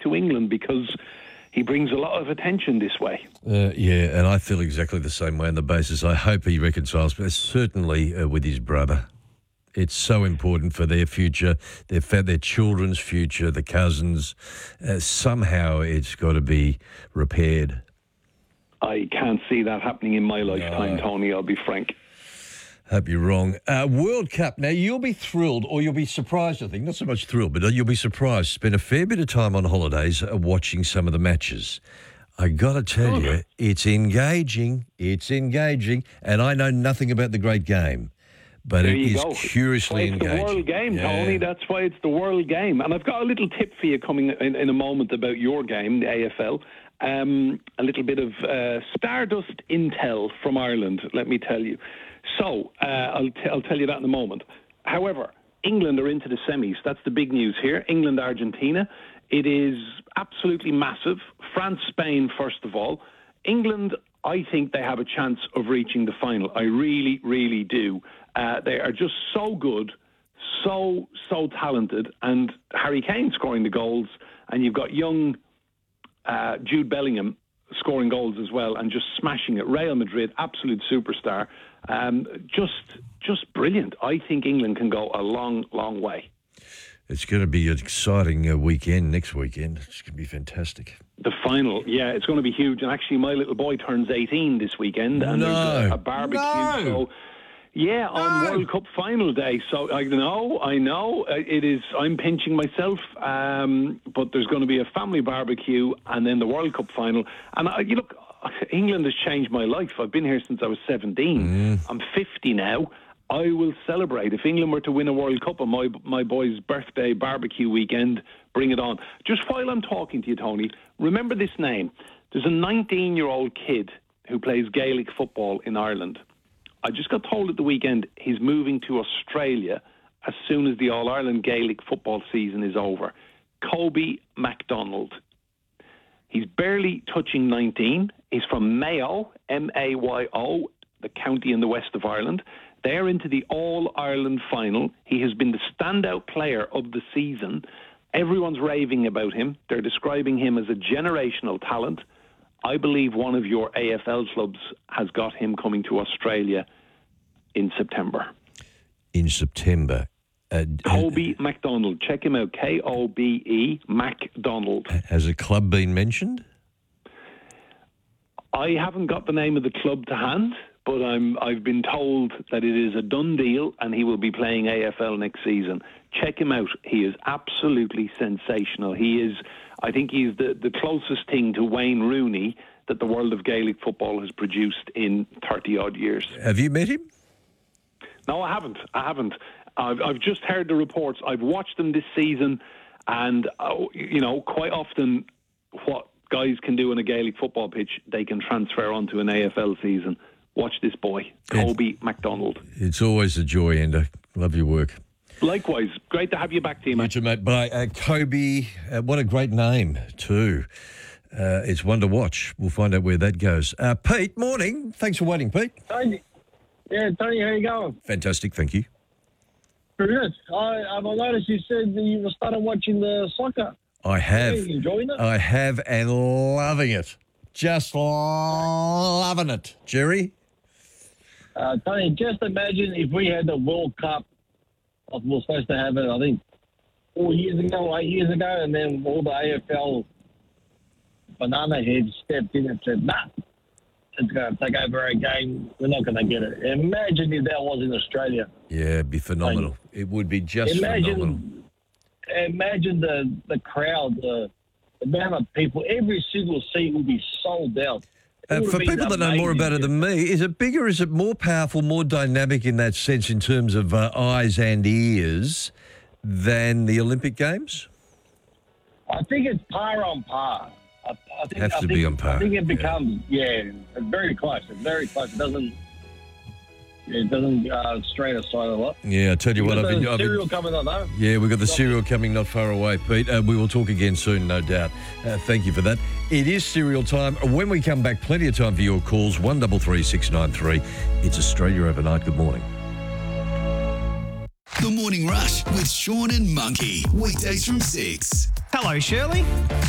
to England because he brings a lot of attention this way. Yeah, and I feel exactly the same way on the basis. I hope he reconciles, but certainly with his brother. It's so important for their future, their children's future, the cousins. Somehow it's got to be repaired. I can't see that happening in my lifetime, Tony, I'll be frank. Hope you're wrong. World Cup. Now, you'll be thrilled, or you'll be surprised, I think. Not so much thrilled, but you'll be surprised. Spent a fair bit of time on holidays watching some of the matches. I got to tell you, it's engaging. It's engaging. And I know nothing about the great game, but it is curiously engaging. It's the world game, Tony. That's why it's the world game. And I've got a little tip for you coming in a moment about your game, the AFL. A little bit of Stardust intel from Ireland, let me tell you. So, I'll tell you that in a moment. However, England are into the semis. That's the big news here. England, Argentina. It is absolutely massive. France, Spain, first of all. England, I think they have a chance of reaching the final. I really, really do. They are just so good, so talented. And Harry Kane scoring the goals. And you've got young Jude Bellingham scoring goals as well and just smashing it. Real Madrid, absolute superstar. Just brilliant. I think England can go a long, long way. It's going to be an exciting weekend next weekend. It's going to be fantastic. The final, yeah, it's going to be huge. And actually, my little boy turns 18 this weekend. And there's a barbecue. So, yeah, on World Cup final day. So I know, it is. I'm pinching myself, but there's going to be a family barbecue and then the World Cup final. And you look, England has changed my life. I've been here since I was 17. I'm 50 now. I will celebrate. If England were to win a World Cup on my boy's birthday barbecue weekend, bring it on. Just while I'm talking to you, Tony, remember this name. There's a 19-year-old kid who plays Gaelic football in Ireland. I just got told at the weekend he's moving to Australia as soon as the All-Ireland Gaelic football season is over. Kobe MacDonald. He's barely touching 19. He's from Mayo, M-A-Y-O, the county in the west of Ireland. They're into the All-Ireland final. He has been the standout player of the season. Everyone's raving about him. They're describing him as a generational talent. I believe one of your AFL clubs has got him coming to Australia in September. In September. Kobe MacDonald. Check him out. Kobe MacDonald. Has a club been mentioned? I haven't got the name of the club to hand, but I've been told that it is a done deal and he will be playing AFL next season. Check him out. He is absolutely sensational. I think he's the closest thing to Wayne Rooney that the world of Gaelic football has produced in 30-odd years. Have you met him? No, I haven't. I've just heard the reports. I've watched them this season, and, quite often what guys can do on a Gaelic football pitch, they can transfer onto an AFL season. Watch this boy, Kobe MacDonald. It's always a joy, Ender. Love your work. Likewise. Great to have you back, team. You too, mate. Bye. Kobe, what a great name, too. It's one to watch. We'll find out where that goes. Pete, morning. Thanks for waiting, Pete. Tony. Yeah, Tony, how you going? Fantastic, thank you. Pretty good. I noticed you said that you started watching the soccer. I have. Are you enjoying it? I have, and loving it. Just loving it. Jerry? Tony, just imagine if we had the World Cup. We were supposed to have it, I think, 8 years ago, and then all the AFL banana heads stepped in and said, nah, it's going to take over our game. We're not going to get it. Imagine if that was in Australia. Yeah, it'd be phenomenal. It would be just phenomenal. Imagine the crowd, the amount of people. Every single seat would be sold out. For people that know more about it than me, is it bigger, is it more powerful, more dynamic in that sense in terms of eyes and ears than the Olympic Games? I think it's par on par. It has to be on par. I think it becomes, very close. It's very close. It doesn't stray aside a lot. Yeah, I tell you what, I've been cereal coming on, though. Yeah, we've got the cereal coming not far away, Pete. We will talk again soon, no doubt. Thank you for that. It is cereal time. When we come back, plenty of time for your calls. 133 693. It's Australia Overnight. Good morning. The Morning Rush with Sean and Monkey. Weekdays from 6. Hello, Shirley.